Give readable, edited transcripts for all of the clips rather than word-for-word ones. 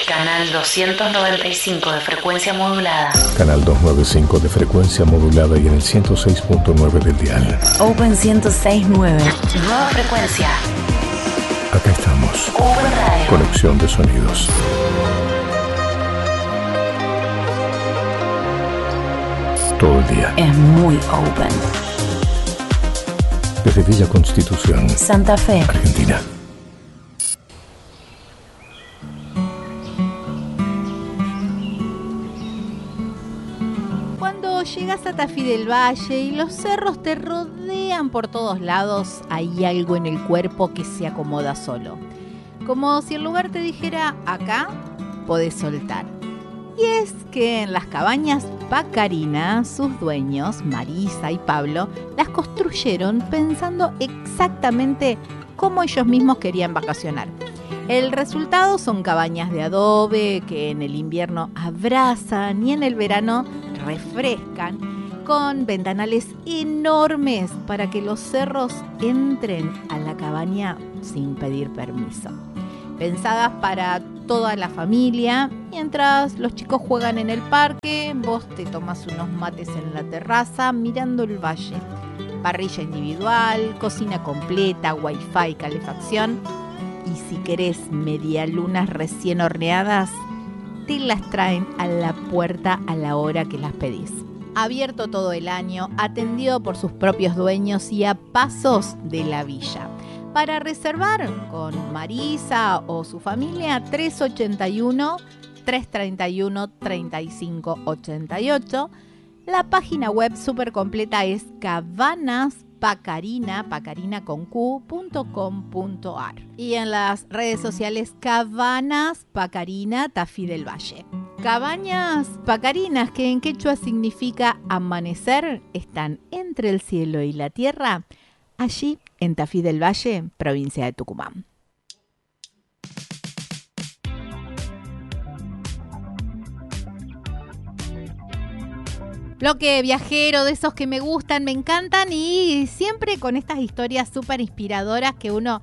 Canal 295 de frecuencia modulada. Canal 295 de frecuencia modulada y en el 106.9 del dial. Open 106.9. Nueva frecuencia. Acá estamos. Open Radio. Conexión de sonidos. Todo el día. Es muy open. Desde Villa Constitución, Santa Fe, Argentina. Cuando llegas a Tafí del Valle y los cerros te rodean por todos lados, hay algo en el cuerpo que se acomoda solo. Como si el lugar te dijera, acá podés soltar. Y es que en las cabañas Pacarina, sus dueños, Marisa y Pablo, las construyeron pensando exactamente cómo ellos mismos querían vacacionar. El resultado son cabañas de adobe que en el invierno abrazan y en el verano refrescan, con ventanales enormes para que los cerros entren a la cabaña sin pedir permiso. Pensadas para toda la familia, mientras los chicos juegan en el parque, vos te tomas unos mates en la terraza mirando el valle. Parrilla individual, cocina completa, wifi, calefacción. Y si querés medialunas recién horneadas, te las traen a la puerta a la hora que las pedís. Abierto todo el año, atendido por sus propios dueños y a pasos de la villa. Para reservar con Marisa o su familia, 381-331-3588. La página web súper completa es cabanaspacarina.com.ar y en las redes sociales Cabanas Pacarina Tafí del Valle. Cabañas Pacarinas, que en quechua significa amanecer, están entre el cielo y la tierra, allí en Tafí del Valle, provincia de Tucumán. Bloque viajero, de esos que me gustan, me encantan y siempre con estas historias súper inspiradoras que uno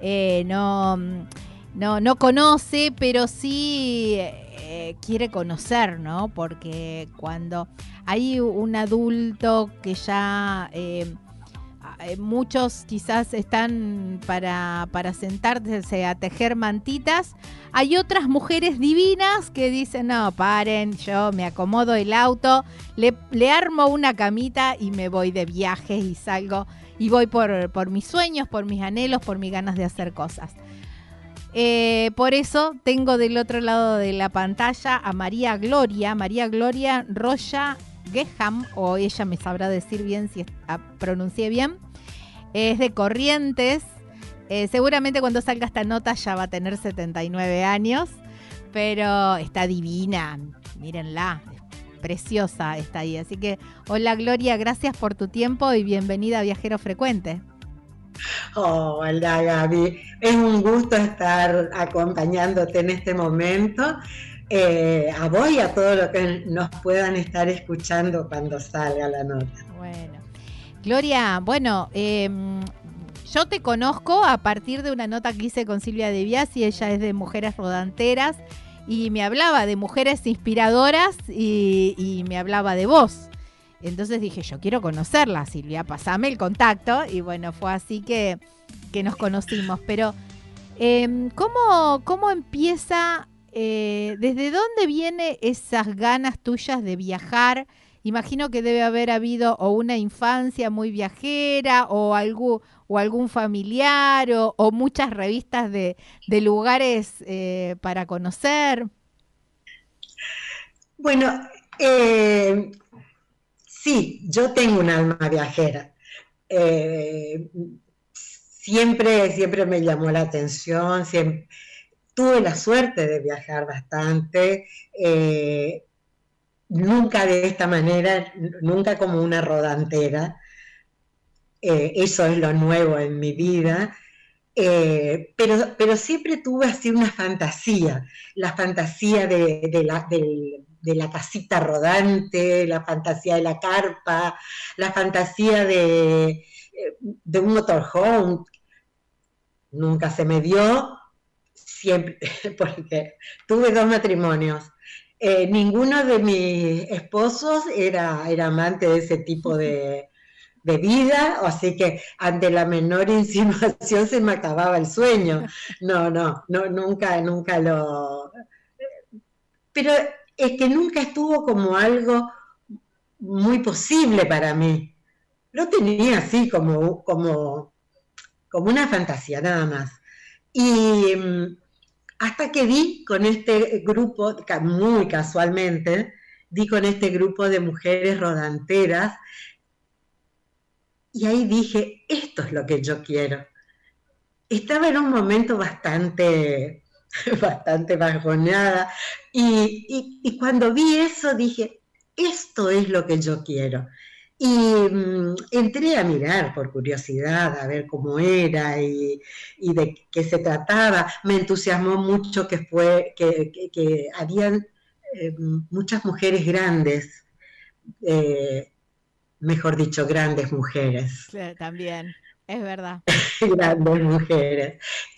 no conoce, pero sí quiere conocer, ¿no? Porque cuando hay un adulto que ya... muchos quizás están para sentarse a tejer mantitas. Hay otras mujeres divinas que dicen, no, paren, yo me acomodo el auto, le armo una camita y me voy de viaje y salgo y voy por mis sueños, por mis anhelos, por mis ganas de hacer cosas. Por eso tengo del otro lado de la pantalla a María Gloria Roya Geham, o ella me sabrá decir bien si pronuncié bien. Es de Corrientes. Seguramente cuando salga esta nota ya va a tener 79 años, pero está divina, mírenla, es preciosa, está ahí. Así que, hola Gloria, gracias por tu tiempo y bienvenida a Viajero Frecuente. Hola Gaby, es un gusto estar acompañándote en este momento, a vos y a todos los que nos puedan estar escuchando cuando salga la nota. Bueno, Gloria, yo te conozco a partir de una nota que hice con Silvia De Biasi, ella es de Mujeres Rodanteras y me hablaba de mujeres inspiradoras y me hablaba de vos. Entonces dije, yo quiero conocerla, Silvia, pasame el contacto. Y bueno, fue así que nos conocimos. Pero, ¿cómo empieza, desde dónde viene esas ganas tuyas de viajar? Imagino que debe haber habido o una infancia muy viajera o algún familiar o muchas revistas de lugares para conocer. Bueno, sí, yo tengo un alma viajera. Siempre me llamó la atención, tuve la suerte de viajar bastante, nunca de esta manera, nunca como una rodantera. Eso es lo nuevo en mi vida. Pero siempre tuve así una fantasía, la fantasía de la casita rodante, la fantasía de la carpa, la fantasía de un motorhome. Nunca se me dio. siempre, porque tuve 2 matrimonios. Ninguno de mis esposos era amante de ese tipo de vida, así que ante la menor insinuación se me acababa el sueño. No, nunca lo... Pero es que nunca estuvo como algo muy posible para mí. Lo tenía así como una fantasía nada más. Y hasta que di con este grupo, muy casualmente, di con este grupo de mujeres rodanteras, y ahí dije, esto es lo que yo quiero. Estaba en un momento bastante bajoneada, y cuando vi eso dije, esto es lo que yo quiero. Y entré a mirar por curiosidad, a ver cómo era y de qué se trataba. Me entusiasmó mucho que habían muchas mujeres grandes, mejor dicho, grandes mujeres. Sí, también, es verdad. Grandes mujeres.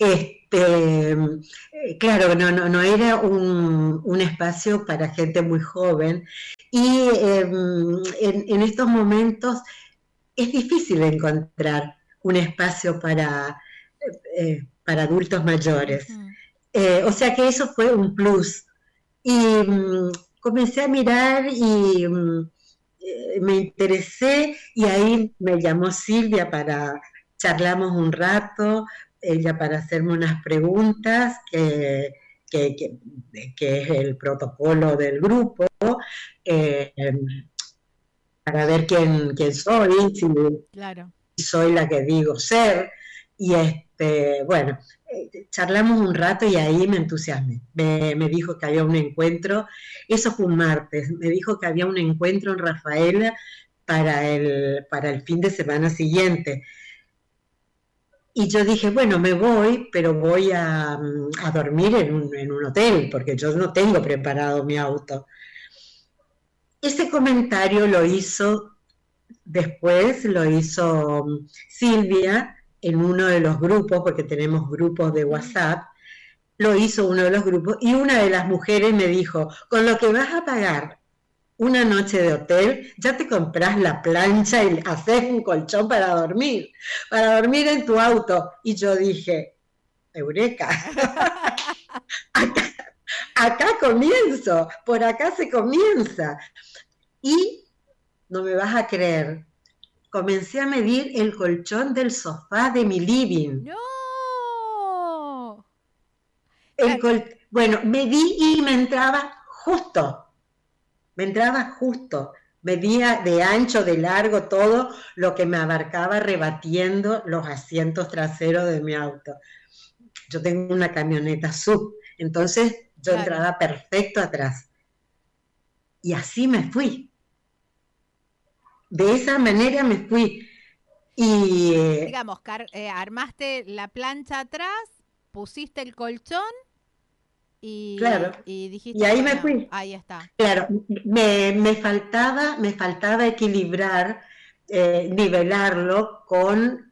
Claro, no era un espacio para gente muy joven, y en estos momentos es difícil encontrar un espacio para adultos mayores. O sea que eso fue un plus. Y comencé a mirar y me interesé, y ahí me llamó Silvia charlamos un rato, ella para hacerme unas preguntas, que es el protocolo del grupo, para ver quién soy, Claro. si soy la que digo ser, y bueno, charlamos un rato y ahí me entusiasmé. Me dijo que había un encuentro, eso fue un martes, me dijo que había un encuentro en Rafaela para el fin de semana siguiente. Y yo dije, bueno, me voy, pero voy a dormir en un hotel, porque yo no tengo preparado mi auto. Ese comentario lo hizo Silvia en uno de los grupos, porque tenemos grupos de WhatsApp, lo hizo uno de los grupos, y una de las mujeres me dijo, con lo que vas a pagar una noche de hotel, ya te compras la plancha y haces un colchón para dormir en tu auto. Y yo dije, eureka, acá comienzo, por acá se comienza. Y no me vas a creer, comencé a medir el colchón del sofá de mi living. ¡No! Bueno, medí y me entraba justo. Medía de ancho, de largo, todo lo que me abarcaba, rebatiendo los asientos traseros de mi auto. Yo tengo una camioneta sub, entonces yo entraba perfecto atrás. Y así me fui. De esa manera me fui. Y digamos, armaste la plancha atrás, pusiste el colchón y, claro, y dijiste, y ahí bueno, me fui. Ahí está. Claro, me faltaba equilibrar, nivelarlo con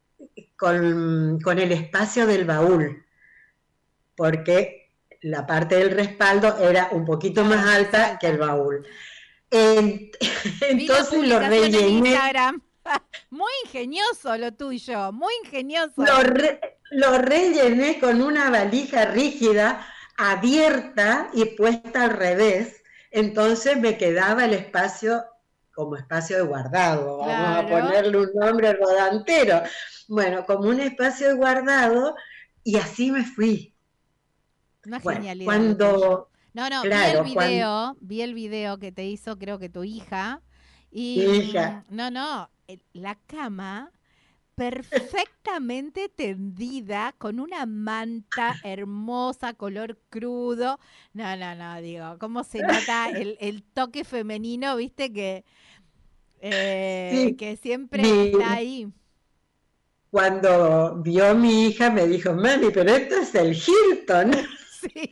el espacio del baúl, porque la parte del respaldo era un poquito más alta que el baúl. Entonces lo rellené. Muy ingenioso lo tuyo, muy ingenioso. Lo rellené con una valija rígida, abierta y puesta al revés. Entonces me quedaba el espacio como espacio de guardado, vamos a ponerle un nombre rodantero. Bueno, como un espacio de guardado, y así me fui. Una genialidad. Claro, vi el video que te hizo, creo que tu hija. Y hija. La cama perfectamente tendida, con una manta hermosa, color crudo. Digo, cómo se nota el toque femenino, viste, que siempre está ahí. Cuando vio mi hija me dijo, mami, pero esto es el Hilton. Sí.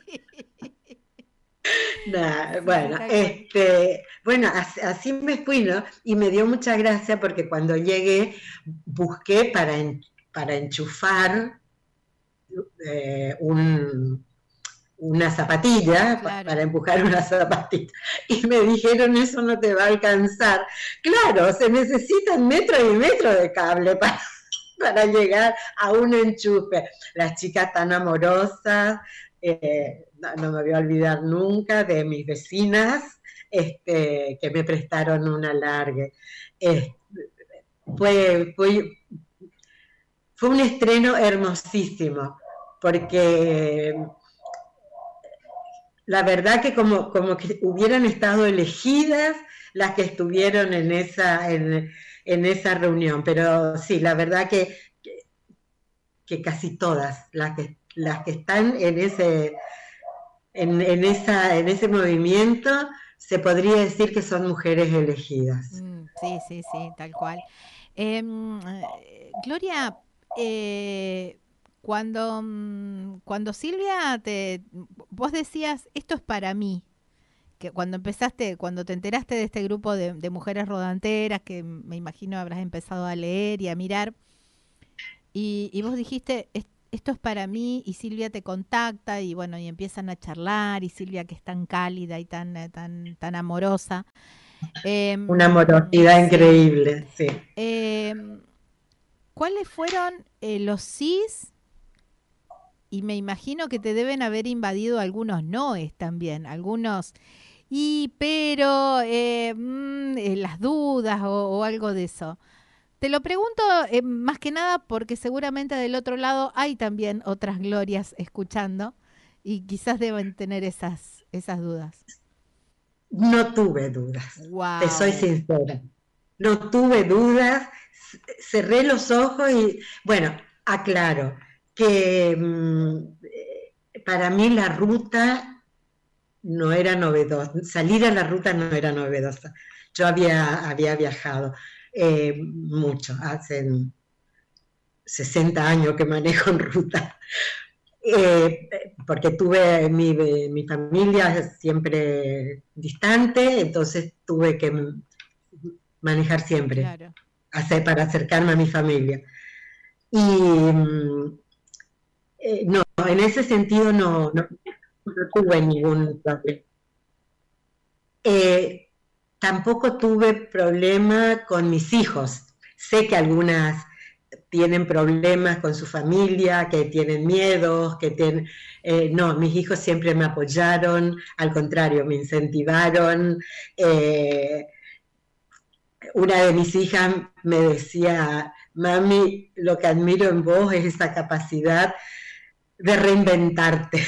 Bueno, así me fui, ¿no? Y me dio mucha gracia porque cuando llegué busqué para enchufar una zapatilla Claro. para empujar una zapatilla. Y me dijeron, eso no te va a alcanzar. Claro, se necesitan metros y metros de cable para llegar a un enchufe. Las chicas tan amorosas, no me voy a olvidar nunca de mis vecinas, que me prestaron un alargue. Fue un estreno hermosísimo, porque la verdad que como que hubieran estado elegidas las que estuvieron en esa reunión, pero sí, la verdad que casi todas las que están en ese movimiento, se podría decir que son mujeres elegidas. Sí, sí, sí, tal cual. Gloria, cuando Silvia vos decías, esto es para mí, que cuando te enteraste de este grupo de mujeres rodanteras, que me imagino habrás empezado a leer y a mirar, y vos dijiste, esto es para mí, y Silvia te contacta, y bueno, y empiezan a charlar, y Silvia, que es tan cálida y tan amorosa. Una amorosidad Sí. increíble, sí. ¿Cuáles fueron los sís? Y me imagino que te deben haber invadido algunos noes también, algunos pero las dudas o algo de eso. Te lo pregunto más que nada porque seguramente del otro lado hay también otras glorias escuchando y quizás deben tener esas dudas. No tuve dudas, te soy Wow. sincera. No tuve dudas, cerré los ojos y, bueno, aclaro que para mí la ruta no era novedosa, salir a la ruta no era novedosa. Yo había viajado mucho, hace 60 años que manejo en ruta. Porque tuve mi familia siempre distante, entonces tuve que manejar siempre Claro. para acercarme a mi familia. Y no, en ese sentido no tuve ningún problema. Eh, Tampoco tuve problema con mis hijos. Sé que algunas tienen problemas con su familia, que tienen miedos, que tienen... no, mis hijos siempre me apoyaron, al contrario, me incentivaron. Una de mis hijas me decía, mami, lo que admiro en vos es esa capacidad de reinventarte.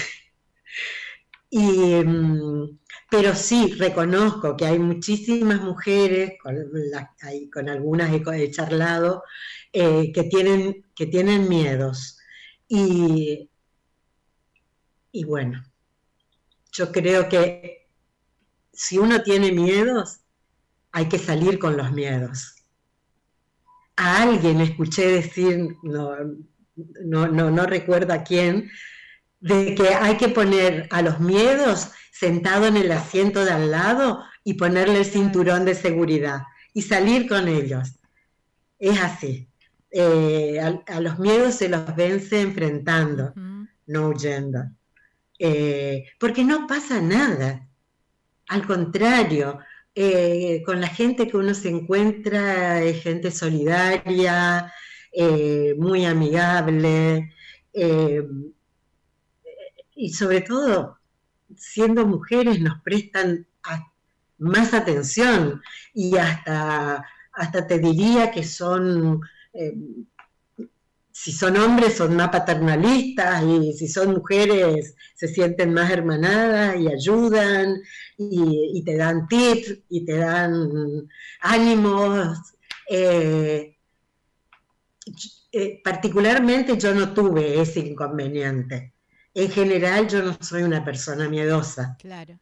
Y, pero sí, reconozco que hay muchísimas mujeres, con algunas he charlado, que tienen miedos. Y, y bueno, yo creo que si uno tiene miedos, hay que salir con los miedos. A alguien escuché decir, no recuerdo a quién, de que hay que poner a los miedos sentado en el asiento de al lado y ponerle el cinturón de seguridad y salir con ellos. Es así. A los miedos se los vence enfrentando, no huyendo. Porque no pasa nada. Al contrario, con la gente que uno se encuentra es gente solidaria, muy amigable, y sobre todo, siendo mujeres, nos prestan más atención y hasta te diría que son, si son hombres son más paternalistas y si son mujeres se sienten más hermanadas y ayudan y te dan tips y te dan ánimos. Particularmente yo no tuve ese inconveniente. En general yo no soy una persona miedosa. Claro.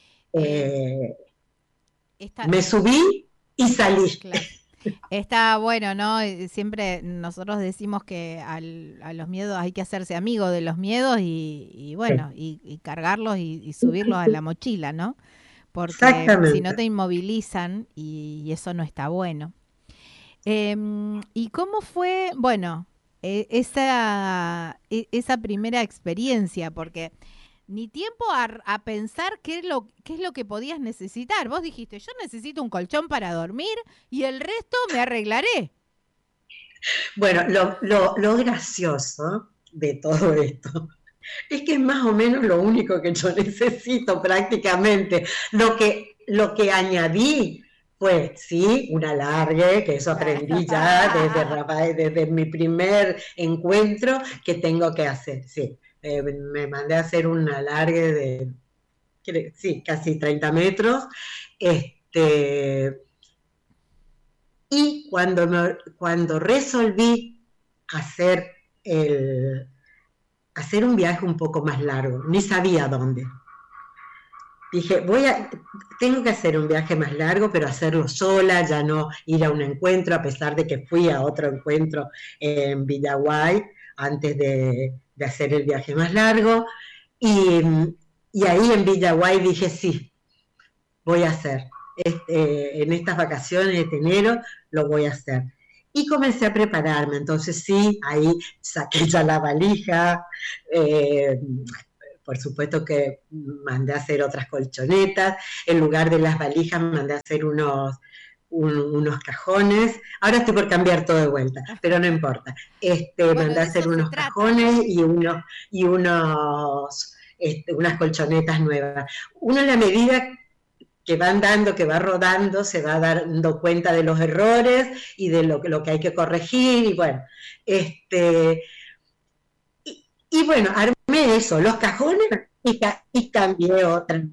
Me subí y salí. Claro. Está bueno, ¿no? Siempre nosotros decimos que a los miedos hay que hacerse amigo de los miedos y bueno, y cargarlos y subirlos a la mochila, ¿no? Porque si no te inmovilizan y eso no está bueno. ¿Y cómo fue? Bueno, esa primera experiencia, porque ni tiempo a pensar qué es lo que podías necesitar. Vos dijiste, yo necesito un colchón para dormir y el resto me arreglaré. Bueno, lo gracioso de todo esto es que es más o menos lo único que yo necesito prácticamente. Lo que añadí fue, sí, un alargue, que eso aprendí ya desde Rafael, desde mi primer encuentro, que tengo que hacer, sí. Me mandé a hacer un alargue de, sí, casi 30 metros, y cuando resolví hacer hacer un viaje un poco más largo, ni sabía dónde. Dije, tengo que hacer un viaje más largo, pero hacerlo sola, ya no ir a un encuentro, a pesar de que fui a otro encuentro en Villaguay antes de hacer el viaje más largo. Y ahí en Villaguay dije, sí, voy a hacer. En estas vacaciones de enero lo voy a hacer. Y comencé a prepararme, entonces sí, ahí saqué ya la valija, por supuesto que mandé a hacer otras colchonetas, en lugar de las valijas mandé a hacer unos cajones, ahora estoy por cambiar todo de vuelta, pero no importa, bueno, mandé a hacer unos cajones y unas colchonetas nuevas. Uno en la medida que va andando, que va rodando, se va dando cuenta de los errores y de lo que hay que corregir, y bueno, y bueno, armé eso, los cajones, y cambié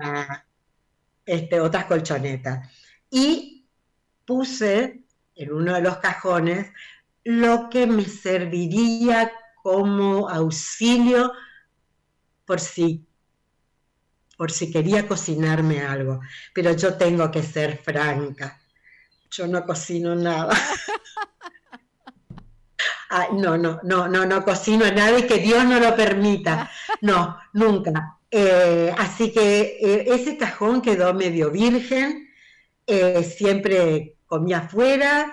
otras colchonetas. Y puse en uno de los cajones lo que me serviría como auxilio por si quería cocinarme algo. Pero yo tengo que ser franca, yo no cocino nada. No cocino nada, y que Dios no lo permita. No, nunca. Así que ese cajón quedó medio virgen, siempre comía afuera.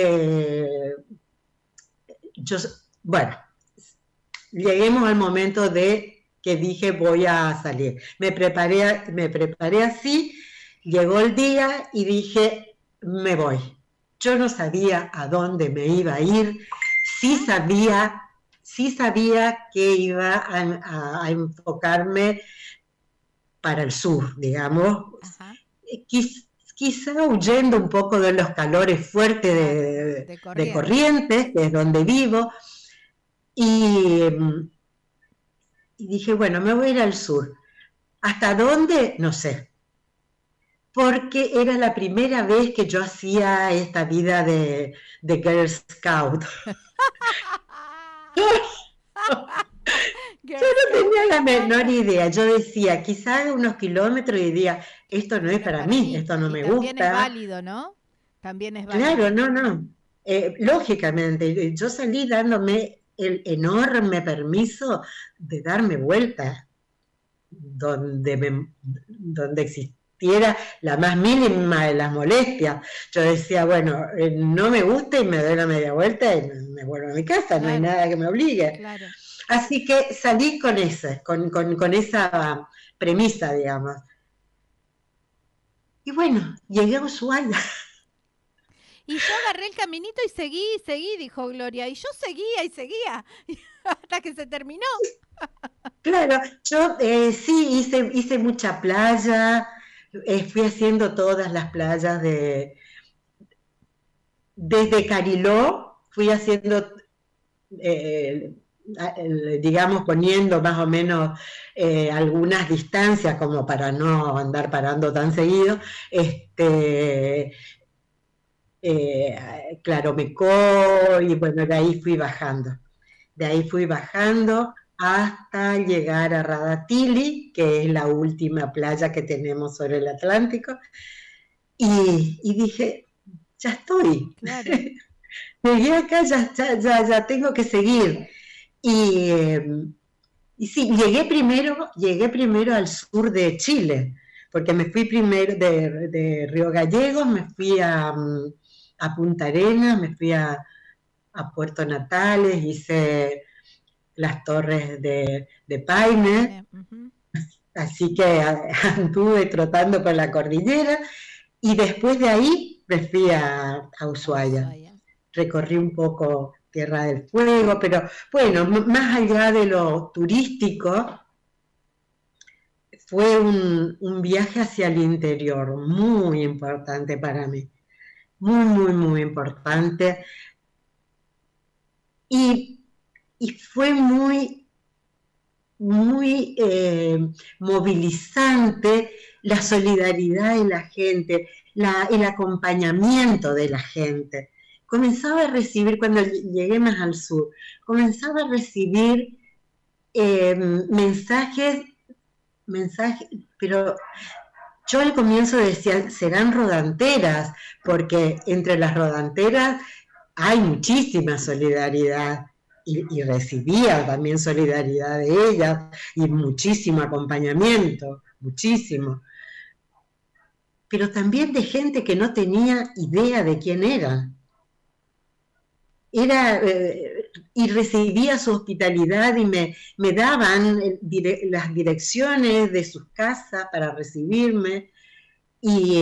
Bueno, lleguemos al momento de que dije voy a salir. Me preparé así, llegó el día y dije me voy. Yo no sabía a dónde me iba a ir. Sí sabía que iba a enfocarme para el sur, digamos, quizá huyendo un poco de los calores fuertes de Corrientes, que es donde vivo, y dije, bueno, me voy a ir al sur. ¿Hasta dónde? No sé. Porque era la primera vez que yo hacía esta vida de Girl Scout. Yo no tenía la menor idea. Yo decía, quizás unos kilómetros, y diría, esto no es para mí, esto no me gusta. También es válido, ¿no? También es válido. Claro, no. Lógicamente, yo salí dándome el enorme permiso de darme vuelta donde existiera la más mínima de las molestias. Yo decía, bueno, no me gusta y me doy la media vuelta y me vuelvo a mi casa, claro. No hay nada que me obligue. Claro. Así que salí con esa premisa, digamos. Y bueno, llegué a Ushuaia. Y yo agarré el caminito y seguí, dijo Gloria. Y yo seguía, hasta que se terminó. Claro, yo sí hice mucha playa, fui haciendo todas las playas desde Cariló, fui haciendo, digamos, poniendo más o menos algunas distancias como para no andar parando tan seguido, Claromecó, y bueno, de ahí fui bajando hasta llegar a Radatili, que es la última playa que tenemos sobre el Atlántico, y dije, ya estoy, claro. Llegué acá, ya tengo que seguir. Y sí, llegué primero al sur de Chile, porque me fui primero de Río Gallegos, me fui a Punta Arenas, me fui a a Puerto Natales, hice las torres de Paine, así que anduve trotando por la cordillera y después de ahí me fui a Ushuaia. Recorrí un poco Tierra del Fuego, pero bueno, más allá de lo turístico, fue un viaje hacia el interior muy importante para mí, muy, muy, muy importante. Y fue muy, muy movilizante la solidaridad de la gente, el acompañamiento de la gente. Comenzaba a recibir, cuando llegué más al sur, comenzaba a recibir mensajes, pero yo al comienzo decía, serán rodanteras, porque entre las rodanteras hay muchísima solidaridad, y recibía también solidaridad de ellas, y muchísimo acompañamiento, muchísimo. Pero también de gente que no tenía idea de quién era. Y recibía su hospitalidad y me daban las direcciones de sus casas para recibirme, y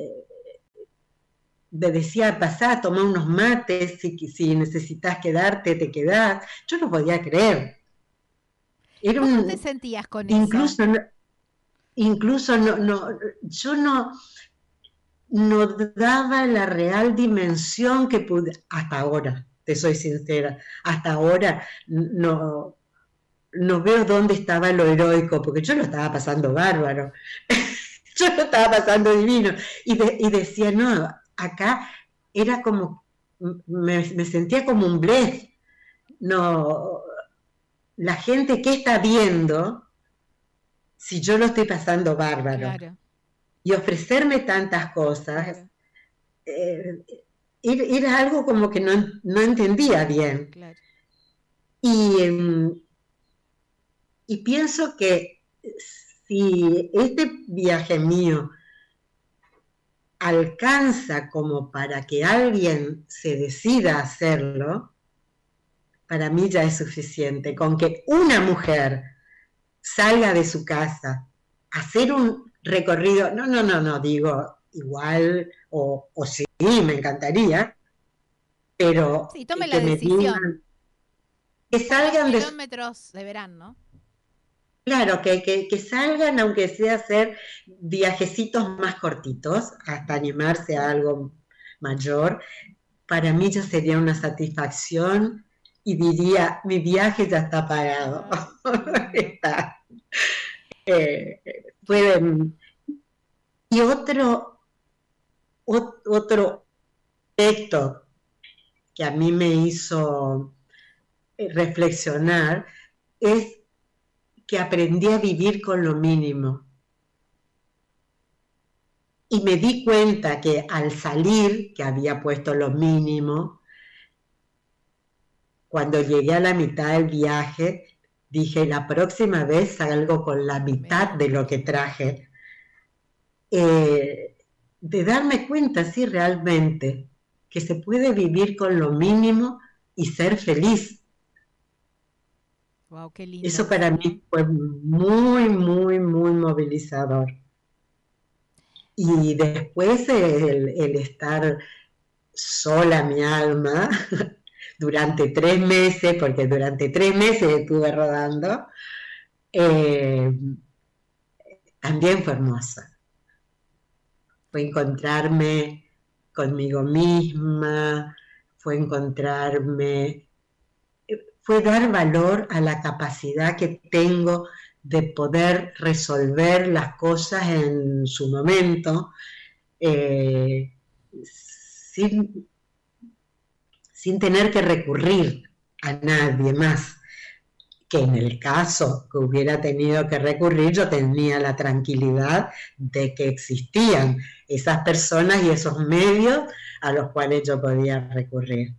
me decía, pasá, tomá unos mates, si necesitas quedarte, te quedás. Yo no podía creer. ¿Cómo te sentías con incluso eso? Incluso yo no daba la real dimensión que pude, hasta ahora, te soy sincera, hasta ahora no veo dónde estaba lo heroico, porque yo lo estaba pasando bárbaro, yo lo estaba pasando divino, y decía, no, acá era como, me sentía como un blef, no, la gente, ¿qué está viendo si yo lo estoy pasando bárbaro? Claro. Y ofrecerme tantas cosas, claro. Era algo como que no entendía bien. Claro. Y pienso que si este viaje mío alcanza como para que alguien se decida a hacerlo, para mí ya es suficiente. Con que una mujer salga de su casa a hacer un recorrido, no, digo igual, o sí, me encantaría, pero sí, tome la decisión. Que salgan de kilómetros deberán, ¿no? Claro, que salgan, aunque sea hacer viajecitos más cortitos, hasta animarse a algo mayor. Para mí ya sería una satisfacción y diría, mi viaje ya está pagado. Está. Y otro aspecto que a mí me hizo reflexionar es que aprendí a vivir con lo mínimo. Y me di cuenta que al salir, que había puesto lo mínimo, cuando llegué a la mitad del viaje, dije, la próxima vez salgo con la mitad de lo que traje. De darme cuenta, sí, realmente, que se puede vivir con lo mínimo y ser feliz. Wow, qué lindo. Eso para mí fue muy, muy, muy movilizador. Y después el estar sola mi alma durante 3 meses, porque durante 3 meses estuve rodando, también fue hermosa. Fue encontrarme conmigo misma, fue dar valor a la capacidad que tengo de poder resolver las cosas en su momento, sin tener que recurrir a nadie más, que en el caso que hubiera tenido que recurrir, yo tenía la tranquilidad de que existían esas personas y esos medios a los cuales yo podía recurrir.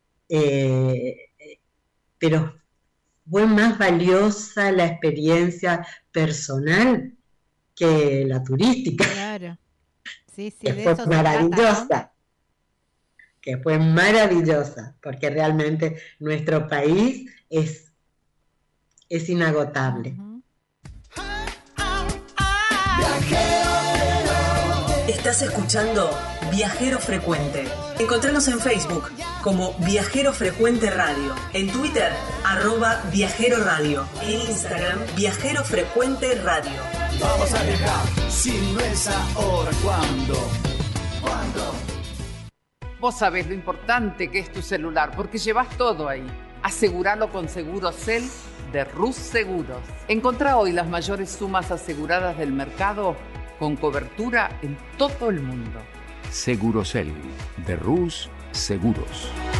Pero fue más valiosa la experiencia personal que la turística. Claro. Sí, que fue maravillosa. que fue maravillosa, porque realmente nuestro país es inagotable. Estás escuchando Viajero Frecuente. Encontranos en Facebook como Viajero Frecuente Radio, en Twitter @Viajero Radio, en Instagram Viajero Frecuente Radio. Vamos a viajar, si no es ahora, ¿cuándo? ¿Cuándo? Vos sabés lo importante que es tu celular, porque llevas todo ahí. Aseguralo con Segurocel de Rus Seguros. Encontrá hoy las mayores sumas aseguradas del mercado con cobertura en todo el mundo. Segurocel, de Rus Seguros.